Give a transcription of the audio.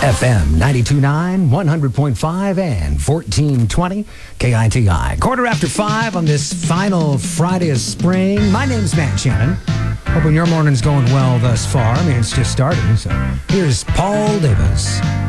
FM 92.9, 100.5, and 1420 KITI. 5:15 on this final Friday of spring. My name's Matt Shannon. Hoping your morning's going well thus far. I mean, it's just starting, so here's Paul Davis.